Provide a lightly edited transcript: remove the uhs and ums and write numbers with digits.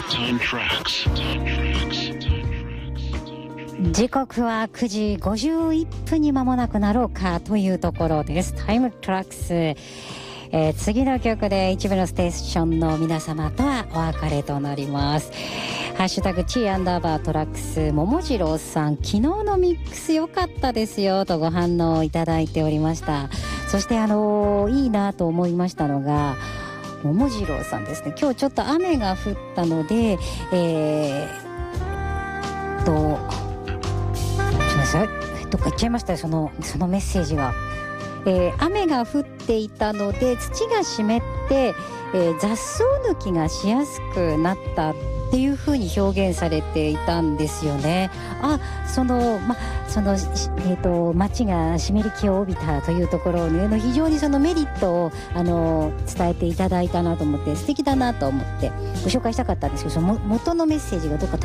Time tracks. 時刻は9時51分に間もなくなろうかというところです。タイムトラックス、次の曲で一部のステーションの皆様とはお別れとなります。ハッシュタグチー&トラックス桃次郎さん、昨日のミックス良かったですよとご反応いただいておりました。そしていいなと思いましたのが桃次郎さんですね。今日ちょっと雨が降ったのでどっか行っちゃいましたよ、そのメッセージが。雨が降っていたので土が湿って、雑草抜きがしやすくなったっていう風に表現されていたんですよね。町が湿り気を帯びたというところに、非常にそのメリットを伝えていただいたなと思って、素敵だなと思ってご紹介したかったんですけど、その元のメッセージがどっか